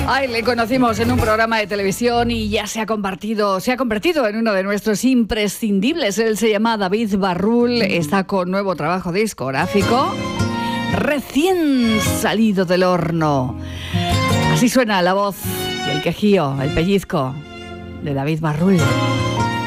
Ay, le conocimos en un programa de televisión y ya se ha convertido en uno de nuestros imprescindibles. Él se llama David Barrul, está con nuevo trabajo discográfico, recién salido del horno. Así suena la voz y el quejío, el pellizco de David Barrul.